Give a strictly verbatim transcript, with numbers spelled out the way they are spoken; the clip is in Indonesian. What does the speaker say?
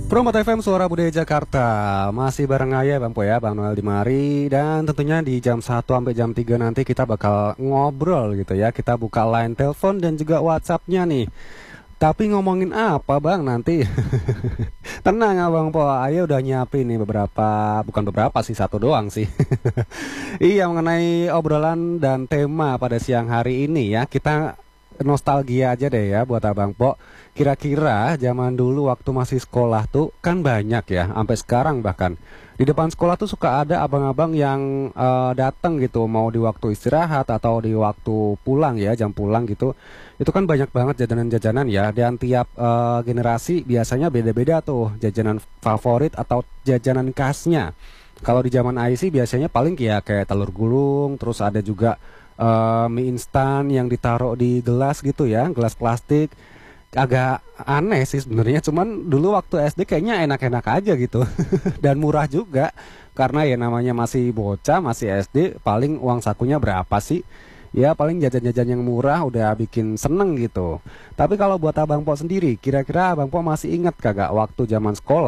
Promo T F M Suara Budaya Jakarta. Masih bareng saya Bang Po ya, Bang Noel Dimari. Dan tentunya di jam satu sampai jam tiga nanti kita bakal ngobrol gitu ya. Kita buka line telepon dan juga WhatsApp-nya nih. Tapi ngomongin apa Bang nanti? Tenang ya Bang Po, Ayah udah nyiapin nih beberapa, bukan beberapa sih, satu doang sih. Iya, mengenai obrolan dan tema pada siang hari ini ya. Kita nostalgia aja deh ya buat Abang Po. Kira-kira zaman dulu waktu masih sekolah tuh kan banyak ya, sampai sekarang bahkan di depan sekolah tuh suka ada abang-abang yang eh, datang gitu, mau di waktu istirahat atau di waktu pulang ya, jam pulang gitu. Itu kan banyak banget jajanan-jajanan ya, dan tiap eh, generasi biasanya beda-beda tuh jajanan favorit atau jajanan khasnya. Kalau di zaman A I sih biasanya paling ya kayak telur gulung, terus ada juga eh, mie instan yang ditaruh di gelas gitu ya, gelas plastik. Agak aneh sih sebenarnya, cuman dulu waktu S D kayaknya enak-enak aja gitu. Dan murah juga, karena ya namanya masih bocah, masih S D, paling uang sakunya berapa sih? Ya paling jajan-jajan yang murah udah bikin seneng gitu. Tapi kalau buat Abang Po sendiri, kira-kira Abang Po masih ingat kagak waktu zaman sekolah